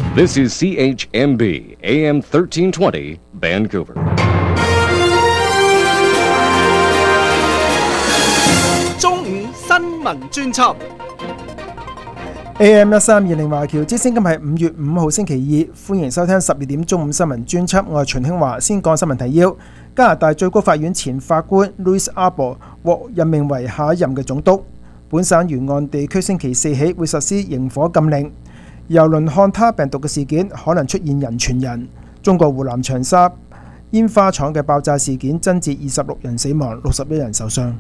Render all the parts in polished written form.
This is CHMB AM 1320 Vancouver. 中午新聞專輯 AM 1320華僑之聲，今日係5月5號星期二，歡迎收聽12點中午新聞專輯。我係秦興華，先講新聞提要。加拿大最高法院前法官 Louis Arbour 獲任命為下一任嘅總督。本省沿岸地區星期四起會實施營火禁令。郵輪漢他病毒嘅事件可能出現人傳人。中國湖南長沙煙花廠嘅爆炸事件增至26人死亡，61人受傷。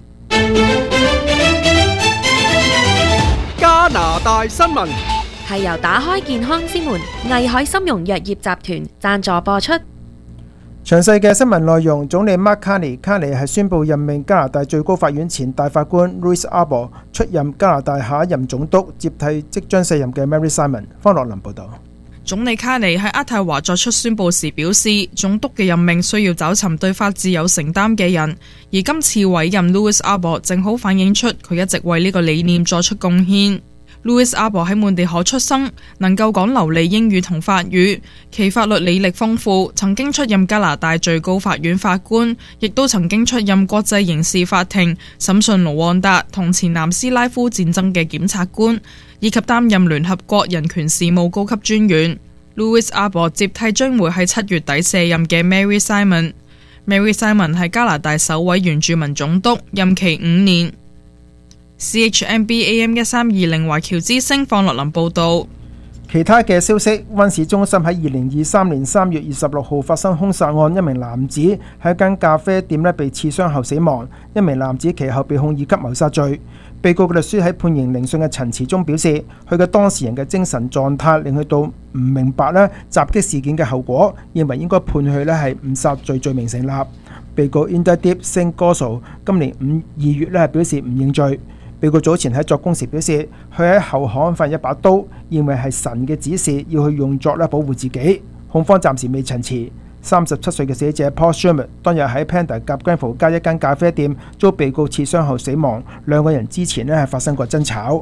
加拿大新聞係由打開健康之門藝海參茸藥業集團贊助播出。 詳細嘅新聞內容，總理 Mark Carney 係宣布任命加拿大最高法院前大法官 Louis Arbour 出任加拿大下一任總督，接替即將卸任嘅 Mary Simon。方樂林報導。 總理卡尼喺渥太華作出宣佈時表示，總督嘅任命需要找尋對法治有承擔嘅人，而今次委任 Louis Arbour 正好反映出佢一直為呢個理念作出貢獻。Louis Arbour 喺滿地可出生，能夠講流利英語同法語，其法律履歷豐富，曾經出任加拿大最高法院法官，亦都曾經出任國際刑事法庭審訊盧旺達同前南斯拉夫戰爭嘅檢察官，以及擔任聯合國人權事務高級專員。Louis Arbour 接替將會喺7月底卸任嘅 Mary Simon。Mary Simon 係加拿大首位原住民總督，任期5年。CHMB AM 1320華僑之聲方樂林報道。 其他嘅消息，溫市中心喺2023年3月26號發生兇殺案，一名男子喺一間咖啡店被刺傷後死亡，一名男子其後被控2級謀殺罪。被告嘅律師喺判刑聆訊嘅陳詞中表示，佢嘅當事人嘅精神狀態令佢到唔明白襲擊事件嘅後果，認為應該判佢係誤殺罪名成立。被告 Inderdeep Singh Gosal 今年2月表示唔認罪。被告早前喺作供時表示，佢喺後巷發現一把刀，認為係神嘅指示要去用作保護自己。控方暫時未陳詞。37歲嘅死者 Paul Sherman 當日喺 Pender 夾 Granville 街一間咖啡店遭被告刺傷後死亡，兩個人之前係發生過爭吵。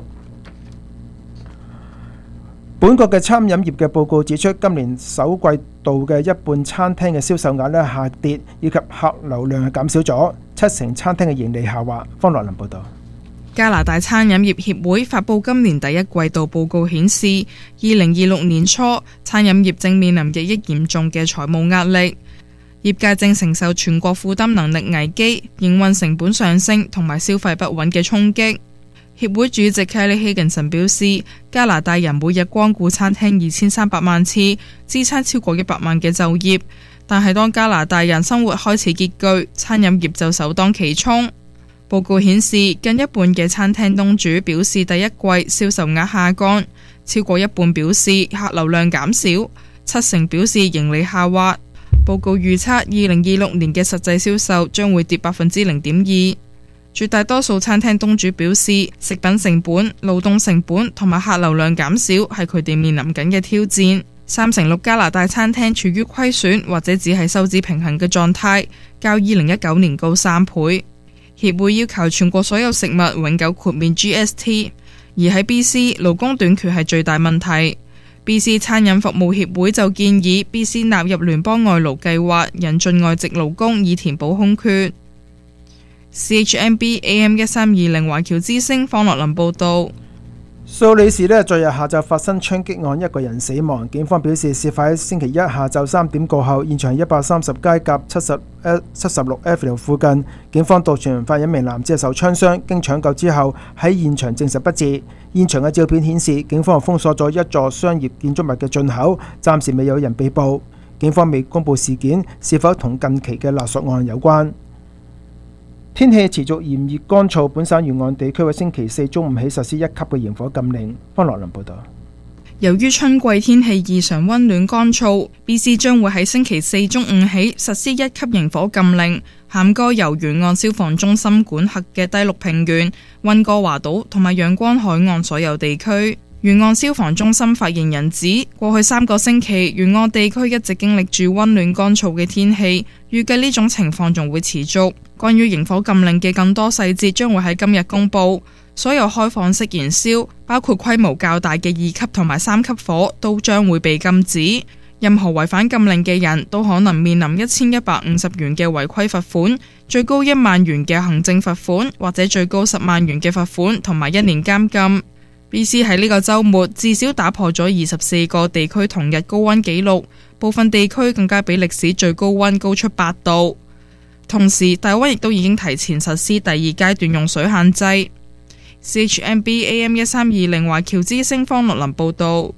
本國嘅餐飲業嘅報告指出，今年首季度嘅一半餐廳嘅銷售額下跌，以及客流量減少咗，70%餐廳嘅盈利下滑。方樂林報導。 加拿大餐飲業協會發布今年第一季度報告顯示，2026年初餐飲業正面臨日益嚴重嘅財務壓力，業界正承受全國負擔能力危機、營運成本上升同埋消費不穩嘅衝擊。協會主席 Kelly Higginson 表示，加拿大人每日光顧餐廳2300萬次，支撐超過100萬嘅就業，但係當加拿大人生活開始拮據，餐飲業就首當其衝。報告顯示，近一半嘅餐廳東主表示第一季銷售額下降，超過一半表示客流量減少，70%表示盈利下滑。報告預測2026年嘅實際銷售將會跌0.2%。絕大多數餐廳東主表示，食品成本、勞動成本同埋客流量減少係佢哋面臨緊嘅挑戰。36%加拿大餐廳處於虧損或者只係收支平衡嘅狀態，較2019年高3倍。協會要求全國所有食物永久豁免 GST， 而喺 BC 勞工短缺係最大問題。BC 餐飲服務協會就建議 BC 納入聯邦外勞計劃，引進外籍勞工以填補空缺。CHMB AM 1320華僑之聲方樂林報道。 蘇黎世昨日下晝發生槍擊案，一個人死亡。警方表示，事發喺星期一下晝3點過後，現場係130街夾76 Avenue 附近。警方到場發現一名男子受槍傷，經搶救之後喺現場證實不治。現場嘅照片顯示，警方封鎖咗一座商業建築物嘅進口，暫時未有人被捕。警方未公布事件是否同近期嘅勒索案有關。天氣持續炎熱乾燥，本省沿岸地區喺星期四中午起實施1級嘅營火禁令。方樂林報導。 由於春季天氣異常溫暖乾燥， BC 將會喺星期四中午起實施1級營火禁令，涵蓋由沿岸消防中心管轄嘅低陸平原、溫哥華島同埋陽光海岸所有地區。沿岸消防中心發言人指，過去3個星期，沿岸地區一直經歷住溫暖乾燥嘅天氣，預計呢種情況仲會持續。關於營火禁令嘅更多細節將會喺今日公佈。 所有開放式燃燒，包括規模較大嘅2級同埋3級火，都將會被禁止。任何違反禁令嘅人都可能面臨1150元嘅違規罰款，最高1萬元嘅行政罰款，或者最高10萬元嘅罰款同埋1年監禁。BC 喺呢個週末至少打破咗24個地區同日高溫紀錄，部分地區更加比歷史最高溫高出8度。同時，大溫亦都已經提前實施第2階段用水限制。CHMB AM 1320華僑之聲方樂林報導。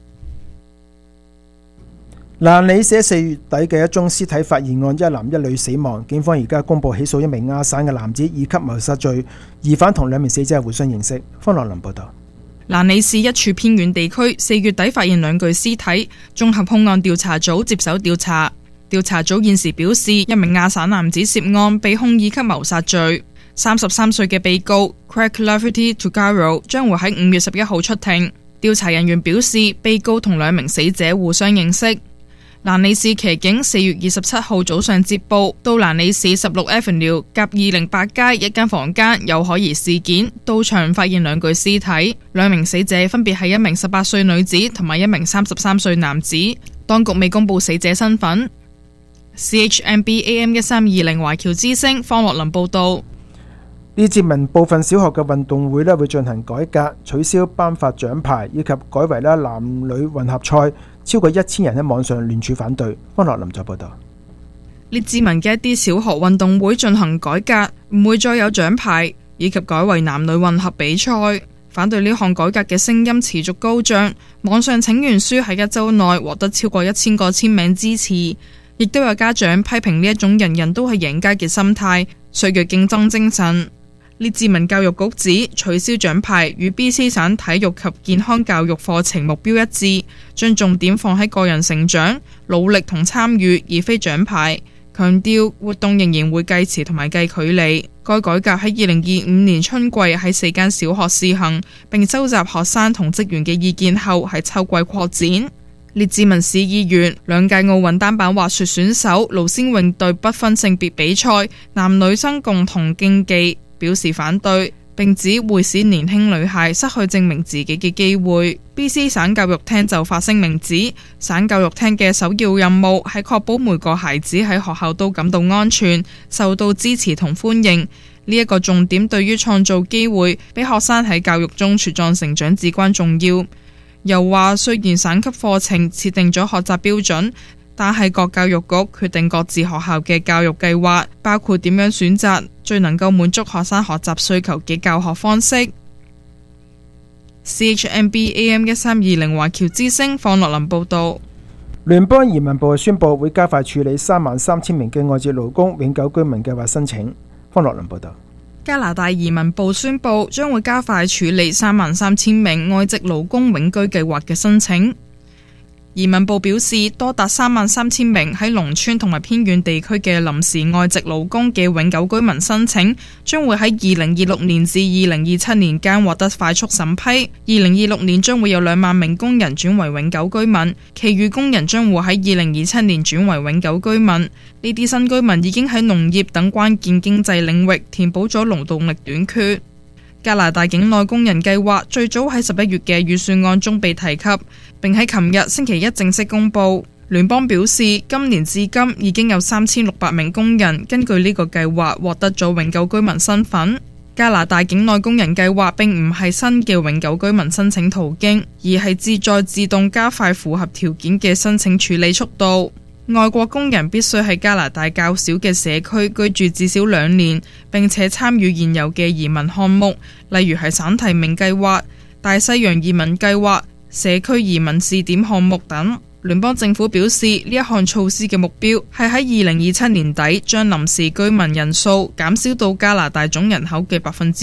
蘭里社4月底嘅一宗屍體發現案，一男一女死亡。警方而家公布起訴一名亞省嘅男子2級謀殺罪，疑犯同2名死者係互相認識。方樂林報導。 蘭里市一處偏遠地區4月底發現2具屍體，綜合凶案調查組接手調查。調查組現時表示，一名亞省男子涉案，被控2級謀殺罪。33歲嘅被告 Craig Lafferty Tugaro 將會喺5月11號出庭。調查人員表示，被告同2名死者互相認識。蘭里市騎警4月27號早上接報，到蘭里市16 Avenue 甲208街一間房間有可疑事件，到場發現2具屍體，2名死者分別係一名18歲女子同埋一名33歲男子，當局未公布死者身份。CHMB AM 1320華僑之聲方樂林報道。 列治文部分小學嘅運動會會進行改革，取消頒發獎牌，以及改為男女混合賽。超過1000人喺網上聯署反對。方樂林就報道。 列治文嘅一啲小學運動會進行改革，唔會再有獎牌，以及改為男女混合比賽。反對呢項改革嘅聲音持續高漲，網上請願書喺1週內獲得超過1000個簽名支持，亦都有家長批評呢一種人人都係贏家嘅心態，削弱競爭精神。列治文教育局指取消獎牌與 BC 省體育及健康教育課程目標一致，將重點放喺個人成長、努力同參與，而非獎牌。強調活動仍然會計時同埋計距離。該改革喺2025年春季喺4間小學試行，並收集學生同職員嘅意見後，喺秋季擴展。列治文市議員、2屆奧運單板滑雪選手盧先穎對不分性別比賽男女生共同競技表示反對，並指會使年輕女孩失去證明自己嘅機會。BC 省教育廳就發聲明指，省教育廳嘅首要任務係確保每個孩子喺學校都感到安全、受到支持同歡迎。呢一個重點對於創造機會俾學生喺教育中茁壯成長至關重要。又話雖然省級課程設定咗學習標準，但係各教育局決定各自學校嘅教育計劃，包括點樣選擇最能夠滿足學生學習需求嘅教學方式。CHMB AM 1320華僑之聲方樂林報道。 聯邦移民部宣布會加快處理33000名嘅外籍勞工永久居民計劃申請。方樂林報道。 加拿大移民部宣布將會加快處理33000名外籍勞工永居計劃嘅申請。移民部表示，多達33000名喺農村同埋偏遠地區嘅臨時外籍勞工嘅永久居民申請，將會喺2026年至2027年間獲得快速審批。2026年將會有2萬名工人轉為永久居民，其餘工人將會喺2027年轉為永久居民。呢啲新居民已經喺農業等關鍵經濟領域填補咗勞動力短缺。加拿大境內工人計劃最早喺11月嘅預算案中被提及，並喺琴日星期一正式公布。聯邦表示，今年至今已經有3600名工人根據呢個計劃獲得咗永久居民身份。加拿大境內工人計劃並唔係新嘅永久居民申請途徑，而係旨在自動加快符合條件嘅申請處理速度。外國工人必須喺加拿大較小嘅社區居住至少2年，並且參與現有嘅移民項目，例如係省提名計劃、大西洋移民計劃、社區移民試點項目等。聯邦政府表示，呢一項措施嘅目標係喺2027年底將臨時居民人數減少到加拿大總人口嘅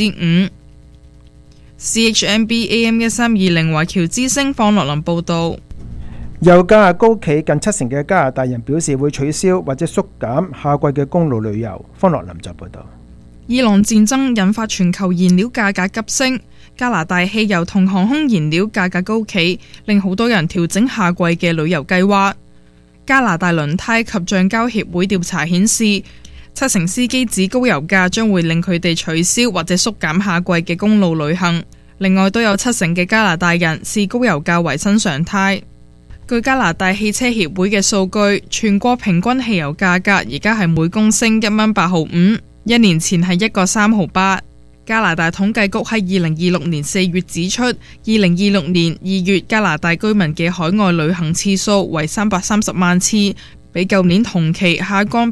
5%。CHMB AM 1320華僑之聲方樂林報道。 油價高企，近70%嘅加拿大人表示會取消或者縮減夏季嘅公路旅遊。方樂林就報道。 伊朗戰爭引發全球燃料價格急升，加拿大汽油同航空燃料價格高企，令好多人調整夏季嘅旅遊計劃。加拿大輪胎及橡膠協會調查顯示， 70%司機指高油價將會令佢哋取消或者縮減夏季嘅公路旅行。另外都有70%嘅加拿大人視高油價為新常態。據加拿大汽車協會嘅數據，全國平均汽油價格而家係每公升1蚊8毫5，一年前係1個3毫8。加拿大統計局喺2026年4月指出，2026年2月加拿大居民嘅海外旅行次數為330萬次，比舊年同期下降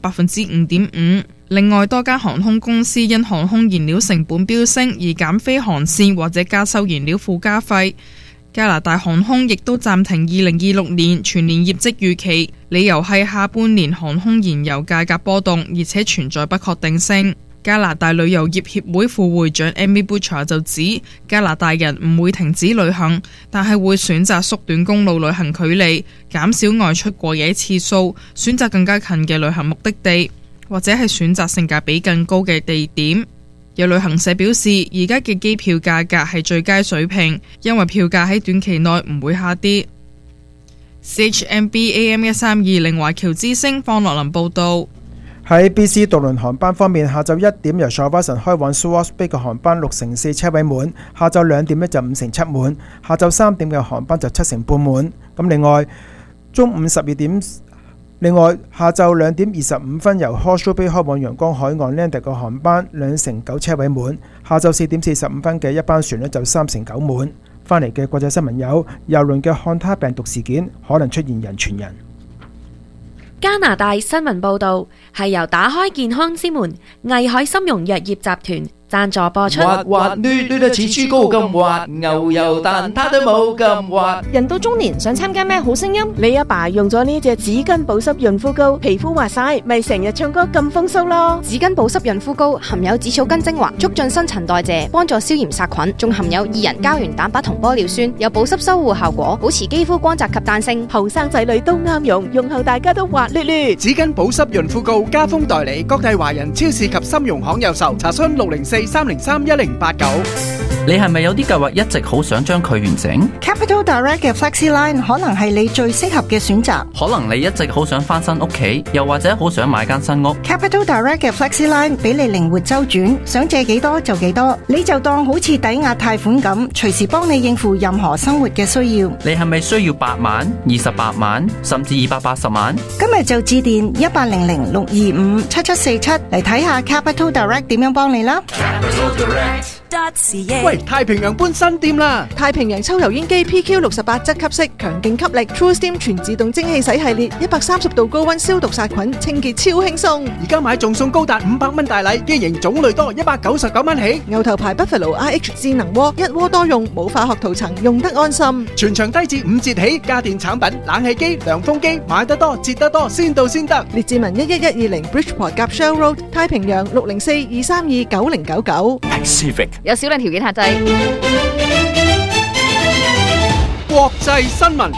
5.5%。另外，多間航空公司因航空燃料成本飆升而減飛航線或者加收燃料附加費。加拿大航空亦都暫停2026年全年業績預期，理由係下半年航空燃油價格波動，而且存在不確定性。加拿大旅遊業協會副會長 Amy Butcher 就指，加拿大人唔會停止旅行，但係會選擇縮短公路旅行距離，減少外出過夜次數，選擇更加近嘅旅行目的地，或者係選擇性價比更高嘅地點。有旅行社表示，而家嘅機票價格係最佳水平，因為票價喺短期內唔會下跌。CHMB AM1320華僑之聲方樂林報導。 喺 BC 渡輪航班方面，下晝1點由 Shawinigan 開往 Swartz Bay 嘅航班6成4車位滿，下晝2點就5成7滿，下晝3點嘅航班就7成半滿。咁另外中午12點，下晝2點25分由 Horse Bay 開往陽光海岸 Landing 嘅航班2成9車位滿，下晝4點45分嘅一班船就3成9滿。翻嚟嘅國際新聞有：郵輪嘅漢他病毒事件可能出現人傳人。 加拿大新聞報導係由打開健康之門藝海參茸藥業集團贊助播出。 滑滑捋捋得似豬膏咁滑，牛油蛋撻都冇咁滑。 人到中年想參加咩好聲音？你阿爸用咗呢隻紙巾保濕潤膚膏，皮膚滑晒，咪成日唱歌咁風騷咯。 紙巾保濕潤膚膏含有紫草根精華，促進新陳代謝，幫助消炎殺菌，仲含有2人膠原蛋白同玻尿酸，有保濕修護效果，保持肌膚光澤及彈性。 後生仔女都啱用，用後大家都滑捋捋。 紙巾保濕潤膚膏加封代理，各大華人超市及參茸行有售。查詢604-303-1089。 你係咪有啲計劃一直好想將佢完成？ Capital Direct 嘅 FlexiLine 可能係你最適合嘅選擇。 可能你一直好想翻新屋企，又或者好想買間新屋。 Capital Direct 嘅 FlexiLine 俾你靈活周轉，想借幾多就幾多，你就當好似抵押貸款咁，隨時幫你應付任何生活嘅需要。 你係咪需要8萬、28萬，甚至280萬？ 今日就致電1800-625-7747嚟睇下 Capital Direct 點樣幫你啦。 喂，太平洋搬新店啦！ 太平洋抽油煙機 PQ68 質吸式，強勁吸力 TrueSteam 全自動蒸汽洗系列，130度高溫消毒殺菌，清潔超輕鬆。 而家買仲送高達500蚊大禮，機型種類多，199蚊起。 牛頭牌 Buffalo RH 智能鍋，一鍋多用，冇化學塗層，用得安心。 全場低至5折起，家電產品、冷氣機、涼風機，買得多，折得多，先到先得。 列治文11120 Bridgeport 夾 Shell Road， 太平洋604-232-9099。 Pacific 有少量條件限制。 國際新聞。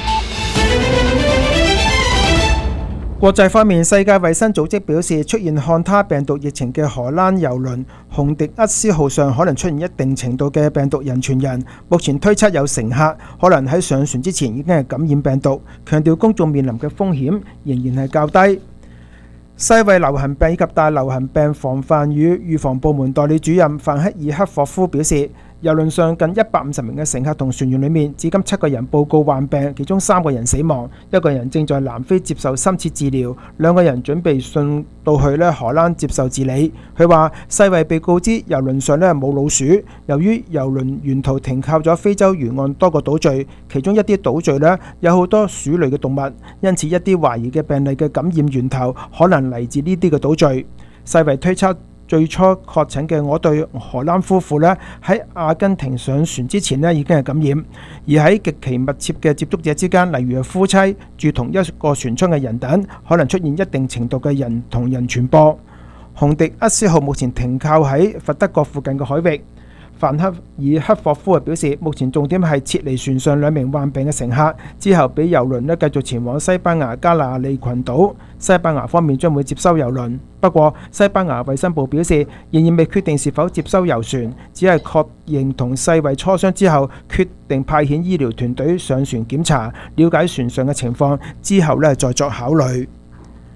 國際方面，世界衛生組織表示，出現漢他病毒疫情嘅荷蘭郵輪紅迪厄斯號上可能出現一定程度嘅病毒人傳人。目前推測有乘客可能喺上船之前已經係感染病毒，強調公眾面臨嘅風險仍然係較低。世衛流行病以及大流行病防範與預防部門代理主任范克爾克霍夫表示，郵輪上近150名嘅乘客同船員裏面，至今7個人報告患病，其中3個人死亡，1個人正在南非接受深切治療，2個人準備送到去荷蘭接受治理。佢話世衛被告知郵輪上冇老鼠，由於郵輪沿途停靠咗非洲沿岸多個島嶼，其中一啲島嶼有好多鼠類嘅動物，因此一啲懷疑嘅病例嘅感染源頭可能嚟自呢啲嘅島嶼。世衛推測最初確診嘅嗰對荷蘭夫婦喺阿根廷上船之前已經係感染，而喺極其密切嘅接觸者之間，例如夫妻、住同一個船艙嘅人等，可能出現一定程度嘅人同人傳播。紅迪厄斯號目前停靠喺佛德角附近嘅海域。范克爾克霍夫表示，目前重點係撤離船上2名患病嘅乘客，之後俾郵輪繼續前往西班牙加那利群島。西班牙方面將會接收郵輪，不過西班牙衛生部表示仍然未決定是否接收郵船，只係確認同世衛磋商之後，決定派遣醫療團隊上船檢查，了解船上嘅情況，之後再作考慮。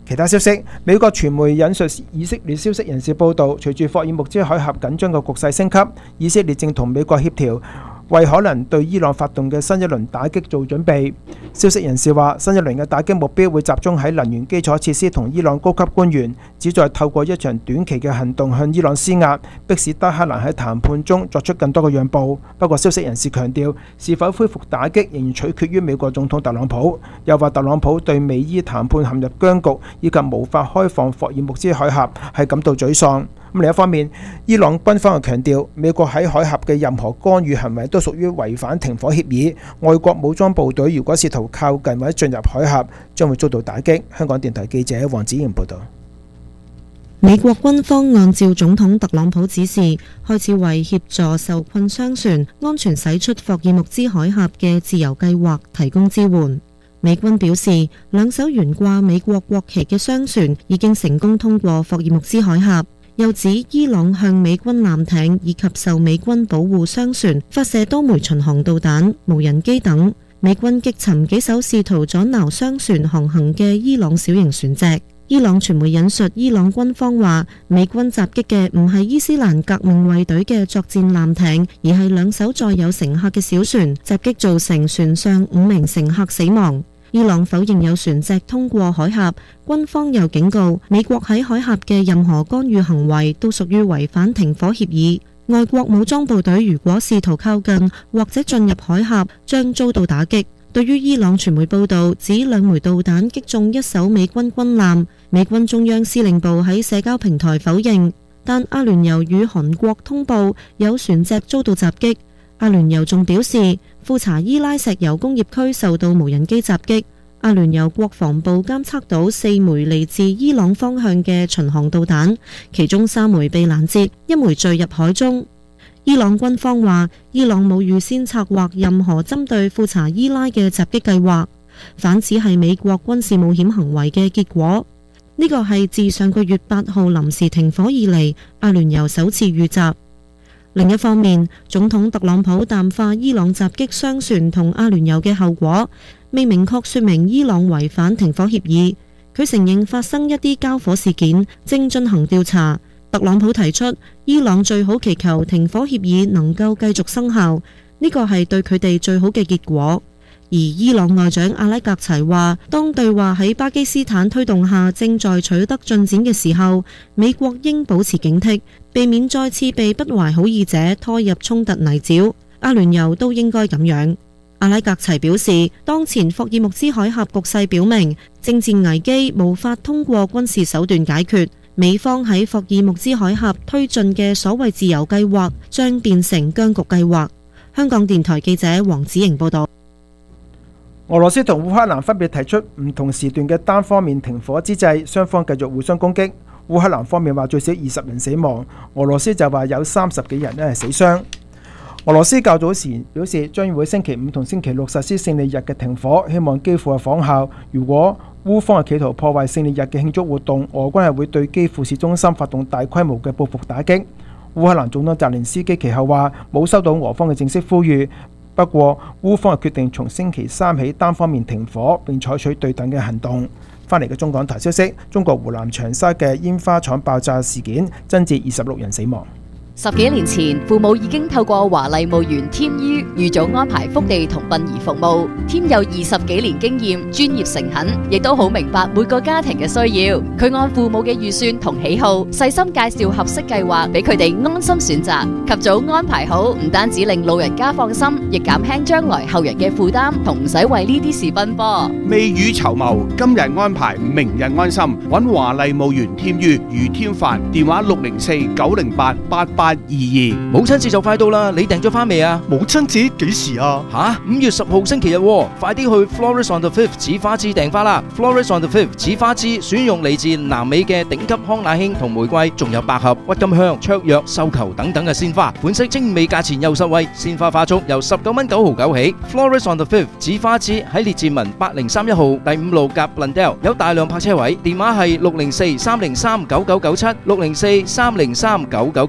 其他消息，美國傳媒引述以色列消息人士報道，隨住霍爾木茲海峽緊張嘅局勢升級，以色列正同美國協調，為可能對伊朗發動嘅新一輪打擊做準備。消息人士話，新一輪嘅打擊目標會集中喺能源基礎設施同伊朗高級官員，旨在透過一場短期嘅行動向伊朗施壓，迫使德黑蘭喺談判中作出更多嘅讓步。不過消息人士強調，是否恢復打擊仍然取決於美國總統特朗普。又話特朗普對美伊談判陷入僵局以及無法開放霍爾木茲海峽係感到沮喪。另一方面，伊朗軍方又強調，美國喺海峽嘅任何干預行為都屬於違反停火協議。外國武裝部隊如果試圖靠近或者進入海峽，將會遭到打擊。香港電台記者黃子賢報道。 美國軍方按照總統特朗普指示，開始為協助受困商船安全駛出霍爾木茲海峽嘅自由計劃提供支援。美軍表示，兩艘懸掛美國國旗嘅商船已經成功通過霍爾木茲海峽。又指伊朗向美軍艦艇以及受美軍保護商船發射多枚巡航導彈、無人機等。美軍擊沉幾艘試圖阻撓商船航行嘅伊朗小型船隻。伊朗傳媒引述伊朗軍方話，美軍襲擊嘅唔係伊斯蘭革命衛隊嘅作戰艦艇，而係兩艘載有乘客嘅小船。襲擊造成船上5名乘客死亡。伊朗否認有船隻通過海峽，軍方又警告美國喺海峽嘅任何干預行為都屬於違反停火協議。外國武裝部隊如果試圖靠近或者進入海峽，將遭到打擊。對於伊朗傳媒報道指2枚導彈擊中一艘美軍軍艦，美軍中央司令部喺社交平台否認，但阿聯酋與韓國通報有船隻遭到襲擊。阿聯酋仲表示，庫查伊拉石油工業區受到無人機襲擊。阿聯酋國防部監測到4枚嚟自伊朗方向嘅巡航導彈，其中3枚被攔截，1枚墜入海中。伊朗軍方話，伊朗冇預先策劃任何針對庫查伊拉嘅襲擊計劃，反指係美國軍事冒險行為嘅結果。呢個係自上個月8號臨時停火以嚟，阿聯酋首次遇襲。另一方面，總統特朗普淡化伊朗襲擊商船同阿聯酋嘅後果，未明確說明伊朗違反停火協議。佢承認發生一啲交火事件，正進行調查。特朗普提出，伊朗最好祈求停火協議能夠繼續生效，呢個係對佢哋最好嘅結果。而伊朗外長阿拉格齊話，當對話喺巴基斯坦推動下正在取得進展嘅時候，美國應保持警惕，避免再次被不懷好意者拖入衝突泥沼。阿聯酋都應該咁樣。阿拉格齊表示，當前霍爾木茲海峽局勢表明，政治危機無法通過軍事手段解決。美方喺霍爾木茲海峽推進嘅所謂自由計劃將變成僵局計劃。香港電台記者黃子瑩報道。 俄羅斯同烏克蘭分別提出唔同時段嘅單方面停火之際，雙方繼續互相攻擊。烏克蘭方面話最少20人死亡，俄羅斯就話有30幾人係死傷。俄羅斯較早時表示將會星期5同星期6實施勝利日嘅停火，希望基輔嘅仿效。如果烏方係企圖破壞勝利日嘅慶祝活動，俄軍係會對基輔市中心發動大規模嘅報復打擊。烏克蘭總統澤連斯基其後話冇收到俄方嘅正式呼籲。不過，烏方係決定從星期3起單方面停火，並採取對等嘅行動。翻嚟嘅中港台消息，中國湖南長沙嘅煙花廠爆炸事件，增至26人死亡。 10幾年前，父母已經透過華麗墓園添於預早安排福地同殯儀服務。添有20幾年經驗，專業誠懇，亦都好明白每個家庭嘅需要。佢按父母嘅預算同喜好，細心介紹合適計劃俾佢哋安心選擇。及早安排好，唔單止令老人家放心，亦減輕將來後人嘅負擔，同唔使為呢啲事奔波。 未雨綢繆，今日安排，明日安心。揾華麗墓園添於余添凡，電話604-908-8822。 母親節就快到啦，你訂咗花未啊？ 母親節幾時啊？ 吓，5月10號星期日，快啲去 Florist on the Fifth 紫花枝訂花啦 ！Florist on the Fifth 紫花枝選用嚟自南美嘅頂級康乃馨同玫瑰，仲有百合、鬱金香、芍藥、繡球等等嘅鮮花，款式精美，價錢又實惠，鮮花花束由19蚊9毫9起。Florist on the Fifth 紫花枝喺列治文8031號第5路夾 Blundell， 有大量泊車位，電話係604-303-9997 604-303-9997。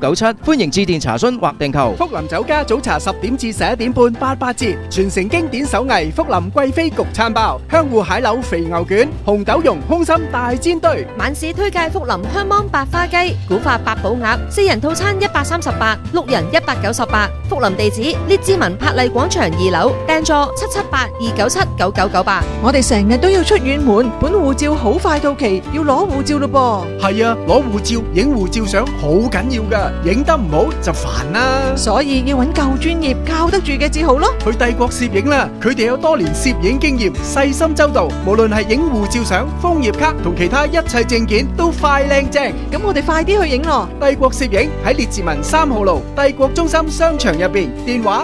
歡迎致電查詢或訂購。 福林酒家早茶10點至11點半88折，傳承經典手藝福林貴妃焗餐包、香芋蟹柳肥牛卷、紅豆蓉空心大煎堆。 晚市推介福林香芒白花雞、古法八寶鴨，4人套餐138，6人198。福林地址：列治文柏麗廣場2樓，訂座778-297-9998。 我哋成日都要出遠門，本護照好快到期，要攞護照咯噃。 係啊，攞護照、影護照相好緊要噶，影得唔好就煩啦。 所以要揾夠專業、靠得住嘅至好咯。 去帝國攝影啦，佢哋有多年攝影經驗，細心周到，無論係影護照相、楓葉卡同其他一切證件都快靚正。 咁我哋快啲去影咯。 帝國攝影喺列治文3號路帝國中心商場入邊，電話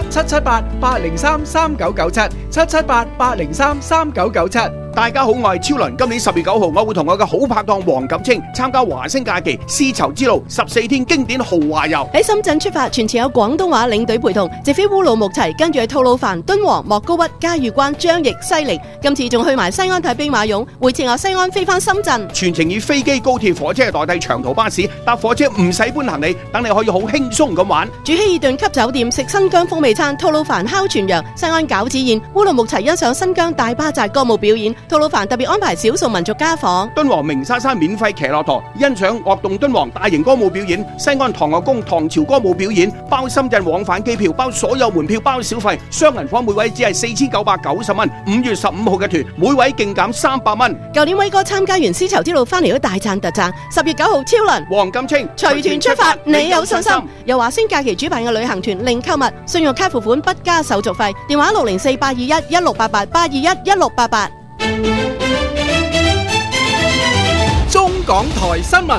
778-803-3997，778-803-3997。 大家好，我係超倫。今年10月9號，我會同我嘅好拍檔黃錦清參加華星假期絲綢之路14天經典豪華遊。 喺深圳出發，全程有廣東話領隊陪同，直飛烏魯木齊，跟住去吐魯番、敦煌、莫高窟、嘉峪關、張掖、西寧。今次仲去埋西安睇兵馬俑，回程由西安飛返深圳。 全程以飛機、高鐵、火車代替長途巴士，搭火車唔使搬行李，等你可以好輕鬆咁玩。 住希爾頓級酒店，食新疆風味餐，吐魯番烤全羊、西安餃子宴，烏魯木齊欣賞新疆大巴扎歌舞表演。吐魯番特別安排少數民族家訪， 敦煌鳴沙山免費騎駱駝，欣賞樂動敦煌大型歌舞表演，西安唐樂宮唐朝歌舞表演，包深圳往返機票，包所有門票，包小費，雙人房每位只係4990蚊，5月15號嘅團每位勁減300蚊。 舊年威哥參加完絲綢之路翻嚟都大讚特讚，10月9號超輪黃錦清隨團出發，你有信心？由華星假期主辦嘅旅行團零購物，信用卡付款不加手續費，電話604-821-1688 821-1688。 中港台新聞。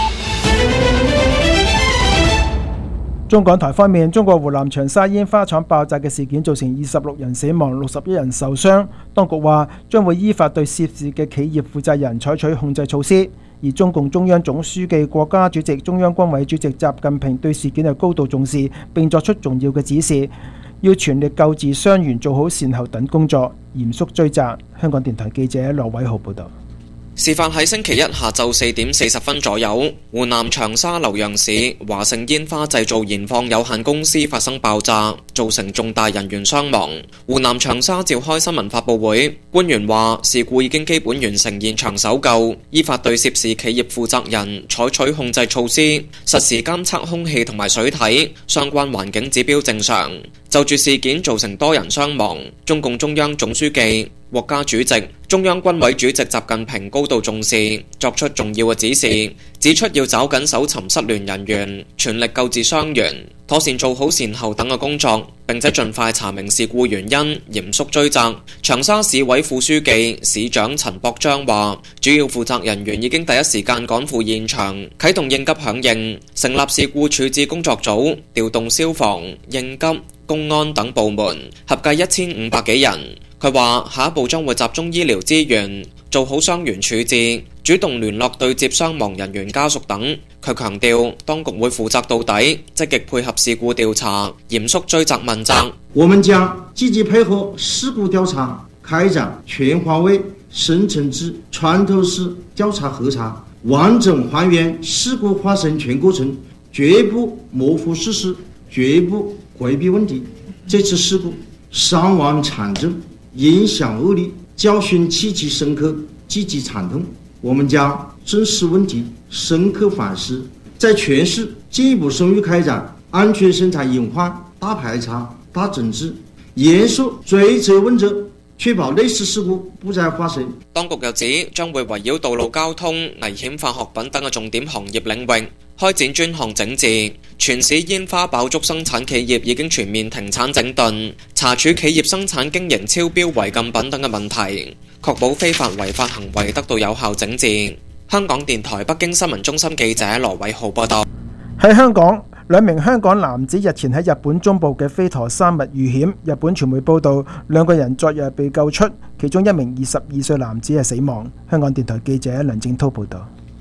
中港台方面，中國湖南長沙煙花廠爆炸嘅事件造成26人死亡、61人受傷。當局話將會依法對涉事嘅企業負責人採取控制措施。而中共中央總書記、國家主席、中央軍委主席習近平對事件有高度重視，並作出重要嘅指示，要全力救治傷員，做好善後等工作，嚴肅追責。香港電台記者羅偉豪報道。 事發喺星期一下晝4點40分左右，湖南長沙瀏陽市華盛煙花製造研放有限公司發生爆炸，造成重大人員傷亡。湖南長沙召開新聞發佈會，官員話事故已經基本完成現場搜救，依法對涉事企業負責人採取控制措施，實時監測空氣同埋水體，相關環境指標正常。就住事件造成多人傷亡，中共中央總書記、國家主席、中央軍委主席習近平高度重視，作出重要嘅指示，指出要抓緊搜尋失聯人員，全力救治傷員，妥善做好善後等嘅工作，並且盡快查明事故原因，嚴肅追責。長沙市委副書記、市長陳博章話，主要負責人員已經第一時間趕赴現場，啟動應急響應，成立事故處置工作組，調動消防、應急、公安等部門，合計1500幾人。佢話下一步將會集中醫療資源，做好傷員處置，主動聯絡對接傷亡人員家屬等。佢強調，當局會負責到底，積極配合事故調查，嚴肅追責問責。 我們將積極配合事故調查，開展全方位、深層次、穿透式調查核查，完整還原事故發生全過程，絕不模糊事實，絕不迴避問題。這次事故傷亡慘重，影響惡劣，教訓極其深刻，極其慘痛。我們將正視問題，深刻反思，在全市進一步深入開展安全生產隱患大排查、大整治，嚴肅追責問責，確保類似事故不再發生。 當局又指將會圍繞道路交通、危險化學品等嘅重點行業領域開展專項整治，全市煙花爆竹生產企業已經全面停產整頓，查處企業生產經營超標違禁品等嘅問題，確保非法違法行為得到有效整治。香港電台北京新聞中心記者羅偉浩報道。 喺香港，2名香港男子日前喺日本中部嘅飛陀山脈遇險，日本傳媒報道2個人昨日被救出，其中1名22歲男子係死亡。香港電台記者梁正滔報道。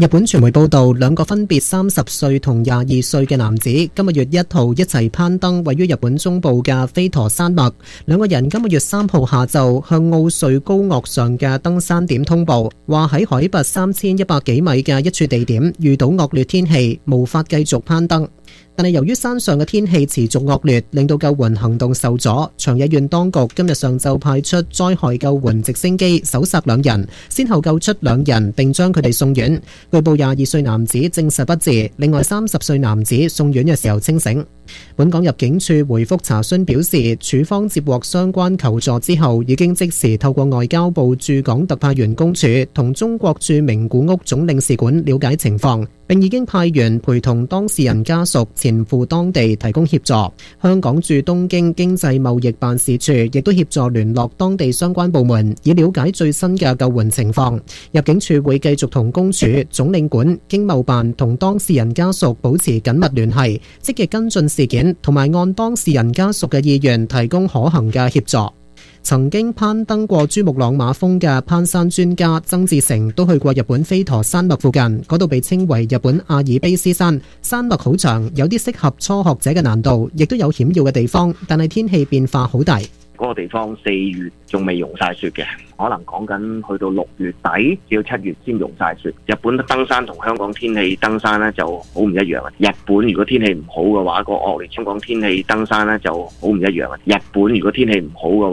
日本傳媒報道，兩個分別30歲同22歲嘅男子今個月1號一齊攀登位於日本中部嘅飛驒山脈。兩個人今個月3號下晝向奧瑞高岳上嘅登山點通報，話喺海拔3100幾米嘅一處地點遇到惡劣天氣，無法繼續攀登。但係由於山上嘅天氣持續惡劣，令到救援行動受阻。長野縣當局今日上晝派出災害救援直升機搜索兩人，先後救出兩人並將佢哋送院。據報22歲男子證實不治，另外30歲男子送院嘅時候清醒。本港入境處回覆查詢表示，處方接獲相關求助之後，已經即時透過外交部駐港特派員公署同中國駐名古屋總領事館了解情況，並已經派員陪同當事人家屬前赴當地提供協助。香港駐東京經濟貿易辦事處亦都協助聯絡當地相關部門，以了解最新嘅救援情況。入境處會繼續同公署、總領館、經貿辦同當事人家屬保持緊密聯繫，積極跟進事件，同埋按當事人家屬嘅意願提供可行嘅協助。曾經攀登過珠穆朗瑪峰嘅攀山專家曾志成都去過日本飛驒山脈附近，嗰度被稱為日本阿爾卑斯山。山脈好長，有啲適合初學者嘅難度，亦都有險要嘅地方，但係天氣變化好大。 嗰個地方4月仲未融晒雪嘅，可能講緊去到6月底至到7月先融晒雪。日本登山同香港天氣登山咧就好唔一樣。日本如果天氣唔好嘅話，個惡劣香港天氣登山咧就好唔一樣。日本如果天氣唔好嘅